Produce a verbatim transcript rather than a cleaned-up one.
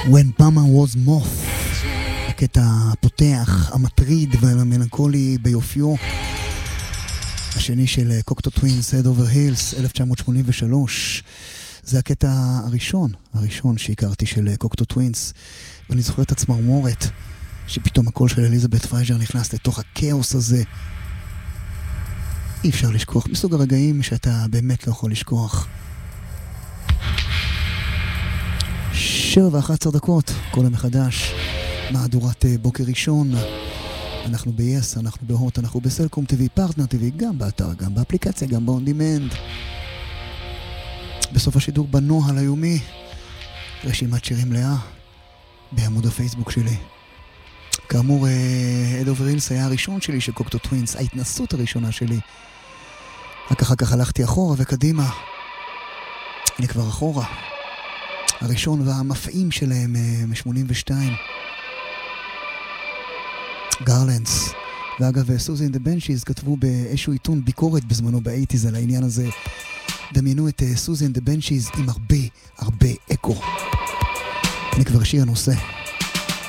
When Mama was Moth, הקטע הפותח, המטריד והמלנכולי ביופיו, השני של קוקטו טווינס, Head Over Heels, אלף תשע מאות שמונים ושלוש. זה הקטע הראשון, הראשון שהכרתי של קוקטו טווינס, ואני זוכר את הצמרמורת, שפתאום הקול של אליזבת פרייזר נכנס לתוך הכאוס הזה. אי אפשר לשכוח, מסוג הרגעים שאתה באמת לא יכול לשכוח. שבע ואחת עשרה דקות, כל המחדש, מהדורת בוקר ראשון. אנחנו ב-yes, אנחנו בהוט, אנחנו בסלקום טי וי, פרטנר טי וי, גם באתר, גם באפליקציה, גם ב-on demand. בסוף השידור בנוהל היומי, רשימת שירים לאה, בעמוד הפייסבוק שלי. כאמור, Head Over Heels היה הראשון שלי של קוקטו טווינס, ההתנסות הראשונה שלי. רק אחר כך הלכתי אחורה וקדימה. הנה כבר אחורה. הראשון והמפעים שלהם מ-שמונים ושתיים. גרלנדס. ואגב, סוזי אנד דה בנשיז כתבו באיזשהו עיתון ביקורת בזמנו ב-שמונים על העניין הזה. דמיינו את סוזי אנד דה בנשיז עם הרבה הרבה אקו. הנה כבר שיר הנושא.